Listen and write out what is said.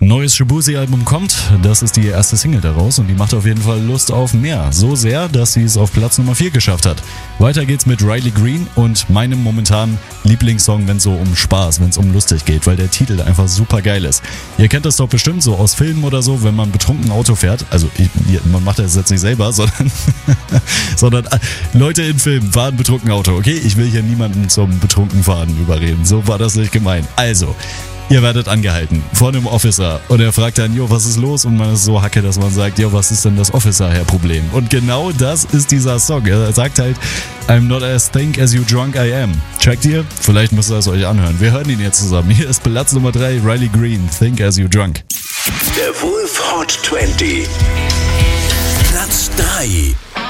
Neues Shaboozey-Album kommt, das ist die erste Single daraus und die macht auf jeden Fall Lust auf mehr. So sehr, dass sie es auf Platz Nummer 4 geschafft hat. Weiter geht's mit Riley Green und meinem momentanen Lieblingssong, wenn es so um Spaß, wenn es um lustig geht, weil der Titel einfach super geil ist. Ihr kennt das doch bestimmt so aus Filmen oder so, wenn man betrunken Auto fährt. Also man macht das jetzt nicht selber, sondern Leute in Filmen fahren betrunken Auto. Okay, ich will hier niemanden zum betrunken Fahren überreden. So war das nicht gemeint. Also, ihr werdet angehalten vor einem Officer und er fragt dann, jo, was ist los? Und man ist so hacke, dass man sagt, jo, was ist denn das Officer-Herr-Problem? Und genau das ist dieser Song. Er sagt halt, I'm not as think as you drunk I am. Checkt ihr? Vielleicht müsst ihr es euch anhören. Wir hören ihn jetzt zusammen. Hier ist Platz Nummer 3, Riley Green, Think as you drunk. Der Wolf Hot 20. Platz 3.